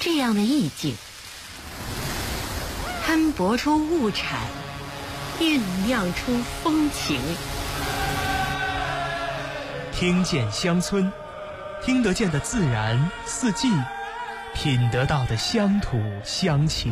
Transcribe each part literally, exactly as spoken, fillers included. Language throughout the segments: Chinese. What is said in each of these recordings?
这样的意境，摊薄出物产，酝酿出风情。 听见乡村，听得见的自然四季，品得到的乡土乡情。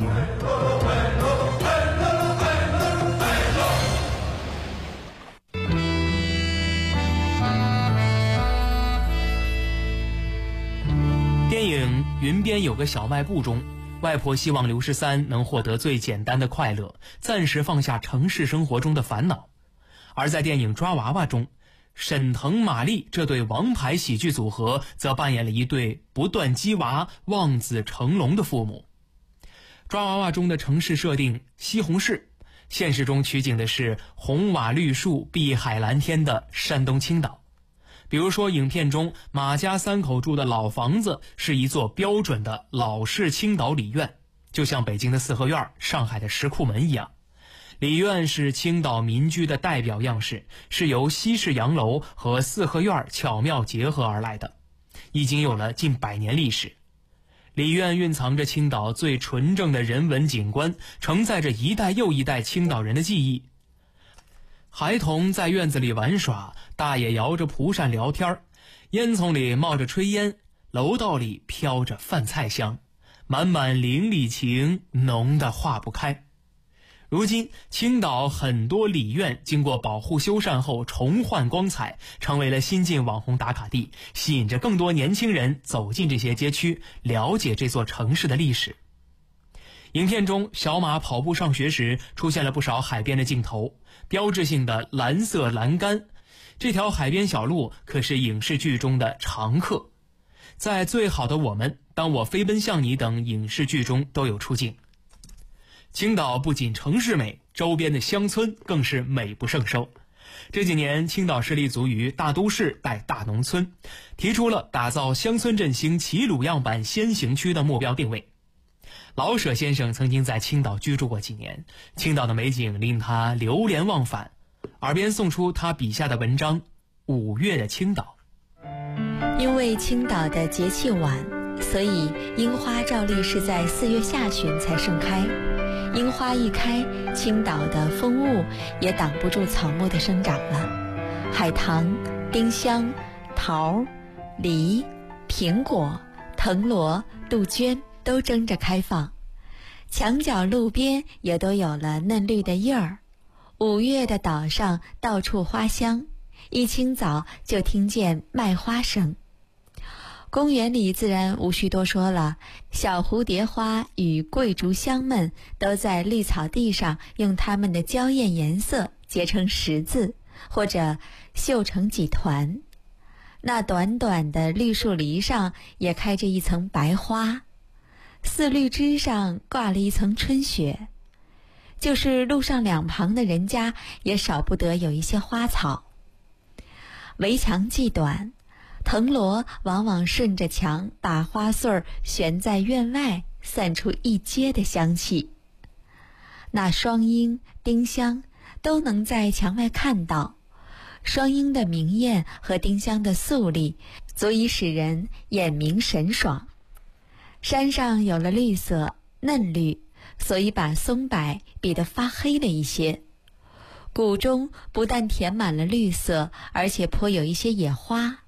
电影《云边有个小卖部》中，外婆希望刘十三能获得最简单的快乐，暂时放下城市生活中的烦恼。而在电影《抓娃娃》中，沈腾、马丽这对王牌喜剧组合则扮演了一对不断鸡娃、望子成龙的父母。抓娃娃中的城市设定西红柿，现实中取景的是红瓦绿树、碧海蓝天的山东青岛。比如说，影片中马家三口住的老房子是一座标准的老式青岛里院，就像北京的四合院、上海的石库门一样。里院是青岛民居的代表样式，是由西式洋楼和四合院巧妙结合而来的，已经有了近百年历史。里院蕴藏着青岛最纯正的人文景观，承载着一代又一代青岛人的记忆。孩童在院子里玩耍，大爷摇着蒲扇聊天，烟囱里冒着炊烟，楼道里飘着饭菜香，满满邻里情，浓得化不开。如今青岛很多里院经过保护修缮后重焕光彩，成为了新晋网红打卡地，吸引着更多年轻人走进这些街区，了解这座城市的历史。影片中，小马跑步上学时出现了不少海边的镜头，标志性的蓝色栏杆，这条海边小路可是影视剧中的常客。在《最好的我们》、《当我飞奔向你》等影视剧中都有出镜。青岛不仅城市美，周边的乡村更是美不胜收。这几年，青岛市立足于大都市带大农村，提出了打造乡村振兴齐鲁样板先行区的目标定位。老舍先生曾经在青岛居住过几年，青岛的美景令他流连忘返，耳边送出他笔下的文章《五月的青岛》。 因为青岛的节气晚，所以樱花照例是在四月下旬才盛开。樱花一开，青岛的风物也挡不住草木的生长了。海棠、丁香、桃、梨、苹果、藤萝、杜鹃都争着开放，墙角路边也都有了嫩绿的叶儿。五月的岛上到处花香，一清早就听见卖花声。公园里自然无需多说了，小蝴蝶花与桂竹香们都在绿草地上用它们的娇艳颜色结成十字，或者绣成几团。那短短的绿树篱上也开着一层白花，四绿枝上挂了一层春雪，就是路上两旁的人家也少不得有一些花草。围墙既短，藤萝往往顺着墙把花穗儿悬在院外，散出一街的香气。那双樱、丁香都能在墙外看到，双樱的明艳和丁香的素丽，足以使人眼明神爽。山上有了绿色，嫩绿，所以把松柏比得发黑了一些。谷中不但填满了绿色，而且颇有一些野花。